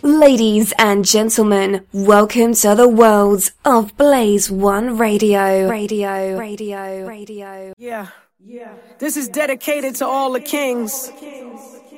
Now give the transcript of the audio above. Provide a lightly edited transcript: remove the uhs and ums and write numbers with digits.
Ladies and gentlemen, welcome to the world of Blaze One Radio. Yeah. This is dedicated to all the kings.